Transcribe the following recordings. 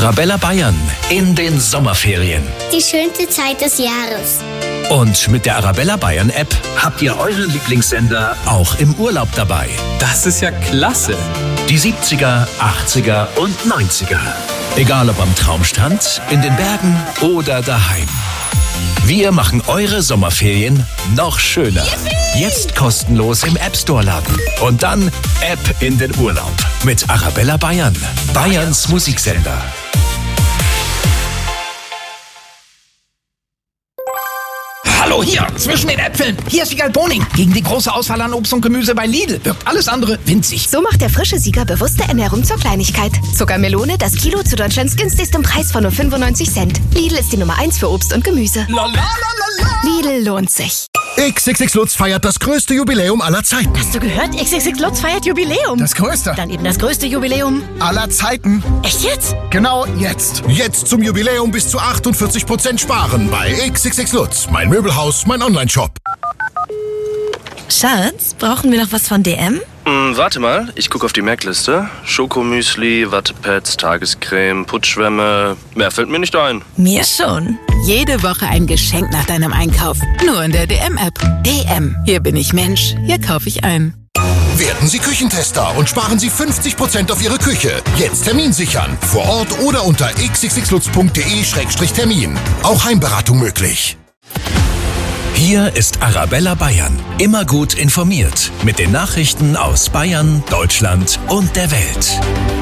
Arabella Bayern in den Sommerferien. Die schönste Zeit des Jahres. Und mit der Arabella Bayern App habt ihr eure Lieblingssender auch im Urlaub dabei. Das ist ja klasse. Die 70er, 80er und 90er. Egal ob am Traumstrand, in den Bergen oder daheim. Wir machen eure Sommerferien noch schöner. Jetzt kostenlos im App Store laden. Und dann App in den Urlaub. Mit Arabella Bayern. Bayerns Musiksender. Hallo hier, zwischen den Äpfeln. Hier ist Wiegald Boning. Gegen die große Auswahl an Obst und Gemüse bei Lidl wirkt alles andere winzig. So macht der frische Sieger bewusste Ernährung zur Kleinigkeit. Zuckermelone, das Kilo zu Deutschlands günstigstem Preis von nur 95 Cent. Lidl ist die Nummer 1 für Obst und Gemüse. Lidl lohnt sich. XXX Lutz feiert das größte Jubiläum aller Zeiten. Hast du gehört? XXX Lutz feiert Jubiläum. Das größte. Dann eben das größte Jubiläum aller Zeiten. Echt jetzt? Genau jetzt. Jetzt zum Jubiläum bis zu 48% sparen bei XXX Lutz. Mein Möbelhaus, mein Onlineshop. Schatz, brauchen wir noch was von DM? Warte mal, ich gucke auf die Merkliste. Schokomüsli, Wattepads, Tagescreme, Putzschwämme. Mehr fällt mir nicht ein. Mir schon. Jede Woche ein Geschenk nach deinem Einkauf. Nur in der DM-App. DM. Hier bin ich Mensch. Hier kaufe ich ein. Werden Sie Küchentester und sparen Sie 50% auf Ihre Küche. Jetzt Termin sichern. Vor Ort oder unter xxxlutz.de/termin. Auch Heimberatung möglich. Hier ist Arabella Bayern. Immer gut informiert. Mit den Nachrichten aus Bayern, Deutschland und der Welt.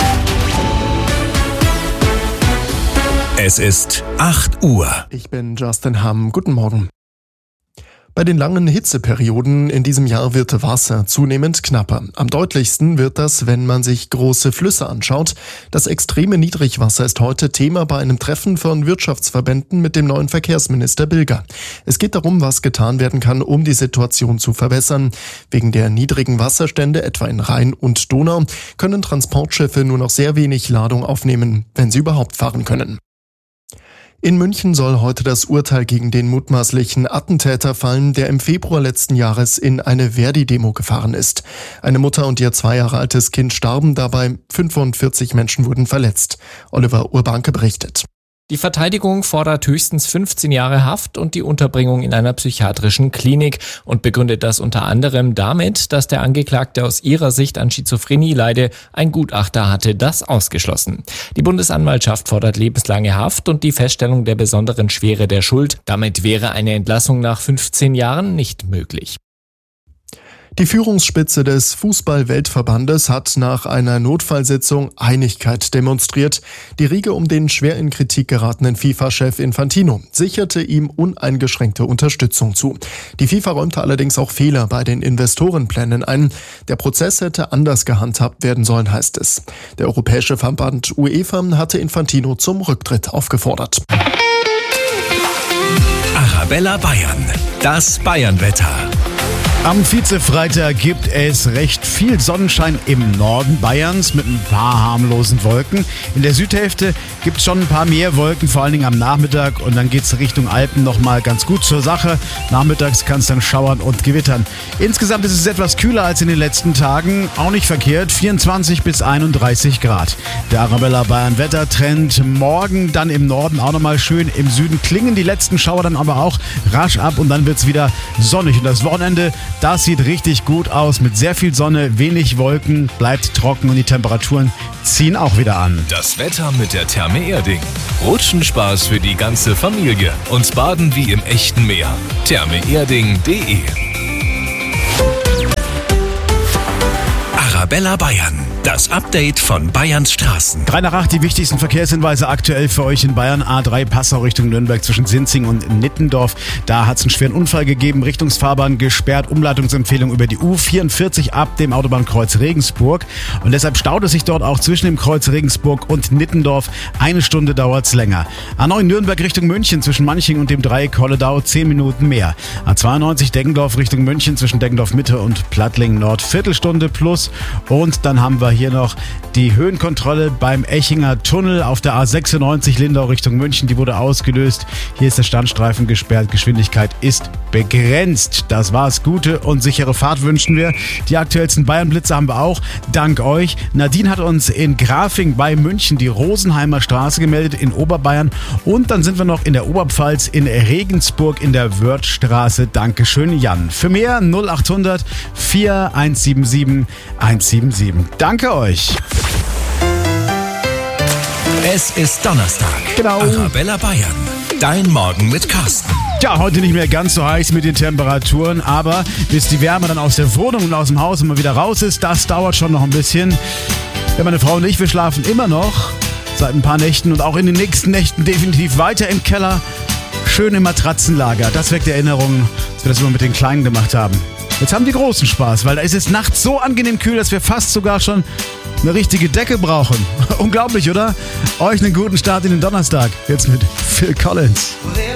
Es ist 8 Uhr. Ich bin Justin Hamm. Guten Morgen. Bei den langen Hitzeperioden in diesem Jahr wird Wasser zunehmend knapper. Am deutlichsten wird das, wenn man sich große Flüsse anschaut. Das extreme Niedrigwasser ist heute Thema bei einem Treffen von Wirtschaftsverbänden mit dem neuen Verkehrsminister Bilger. Es geht darum, was getan werden kann, um die Situation zu verbessern. Wegen der niedrigen Wasserstände, etwa in Rhein und Donau, können Transportschiffe nur noch sehr wenig Ladung aufnehmen, wenn sie überhaupt fahren können. In München soll heute das Urteil gegen den mutmaßlichen Attentäter fallen, der im Februar letzten Jahres in eine Verdi-Demo gefahren ist. Eine Mutter und ihr 2 Jahre altes Kind starben dabei, 45 Menschen wurden verletzt. Oliver Urbanke berichtet. Die Verteidigung fordert höchstens 15 Jahre Haft und die Unterbringung in einer psychiatrischen Klinik und begründet das unter anderem damit, dass der Angeklagte aus ihrer Sicht an Schizophrenie leide. Ein Gutachter hatte das ausgeschlossen. Die Bundesanwaltschaft fordert lebenslange Haft und die Feststellung der besonderen Schwere der Schuld. Damit wäre eine Entlassung nach 15 Jahren nicht möglich. Die Führungsspitze des Fußball-Weltverbandes hat nach einer Notfallsitzung Einigkeit demonstriert. Die Riege um den schwer in Kritik geratenen FIFA-Chef Infantino sicherte ihm uneingeschränkte Unterstützung zu. Die FIFA räumte allerdings auch Fehler bei den Investorenplänen ein. Der Prozess hätte anders gehandhabt werden sollen, heißt es. Der Europäische Verband UEFA hatte Infantino zum Rücktritt aufgefordert. Arabella Bayern. Das Bayernwetter. Am Vizefreitag gibt es recht viel Sonnenschein im Norden Bayerns mit ein paar harmlosen Wolken. In der Südhälfte gibt es schon ein paar mehr Wolken, vor allen Dingen am Nachmittag. Und dann geht es Richtung Alpen nochmal ganz gut zur Sache. Nachmittags kann es dann schauern und gewittern. Insgesamt ist es etwas kühler als in den letzten Tagen. Auch nicht verkehrt, 24 bis 31 Grad. Der Arabella Bayern Wettertrend morgen dann im Norden auch nochmal schön. Im Süden klingen die letzten Schauer dann aber auch rasch ab und dann wird es wieder sonnig. Und das Wochenende, das sieht richtig gut aus mit sehr viel Sonne, wenig Wolken, bleibt trocken und die Temperaturen ziehen auch wieder an. Das Wetter mit der Therme Erding. Rutschenspaß für die ganze Familie und Baden wie im echten Meer. thermeerding.de. Arabella Bayern. Das Update von Bayerns Straßen. 3 nach 8, die wichtigsten Verkehrshinweise aktuell für euch in Bayern. A3 Passau Richtung Nürnberg zwischen Sinzing und Nittendorf. Da hat es einen schweren Unfall gegeben. Richtungsfahrbahn gesperrt. Umleitungsempfehlung über die U44 ab dem Autobahnkreuz Regensburg. Und deshalb staut es sich dort auch zwischen dem Kreuz Regensburg und Nittendorf. 1 Stunde dauert es länger. A9 Nürnberg Richtung München zwischen Manching und dem Dreieck Holledau 10 Minuten mehr. A92 Deggendorf Richtung München zwischen Deggendorf Mitte und Plattling Nord Viertelstunde plus. Und dann haben wir hier noch die Höhenkontrolle beim Echinger Tunnel auf der A96 Lindau Richtung München. Die wurde ausgelöst. Hier ist der Standstreifen gesperrt. Geschwindigkeit ist begrenzt. Das war's. Gute und sichere Fahrt wünschen wir. Die aktuellsten Bayern-Blitze haben wir auch. Dank euch. Nadine hat uns in Grafing bei München die Rosenheimer Straße gemeldet in Oberbayern. Und dann sind wir noch in der Oberpfalz in Regensburg in der Wörthstraße. Dankeschön, Jan. Für mehr 0800 4177 177. Danke euch. Es ist Donnerstag. Genau. Arabella Bayern. Dein Morgen mit Carsten. Ja, heute nicht mehr ganz so heiß mit den Temperaturen, aber bis die Wärme dann aus der Wohnung und aus dem Haus immer wieder raus ist, das dauert schon noch ein bisschen. Ja, meine Frau und ich, wir schlafen immer noch seit ein paar Nächten und auch in den nächsten Nächten definitiv weiter im Keller. Schön im Matratzenlager. Das weckt Erinnerungen, dass wir das immer mit den Kleinen gemacht haben. Jetzt haben die Großen Spaß, weil da ist es nachts so angenehm kühl, dass wir fast sogar schon eine richtige Decke brauchen. Unglaublich, oder? Euch einen guten Start in den Donnerstag. Jetzt mit Phil Collins.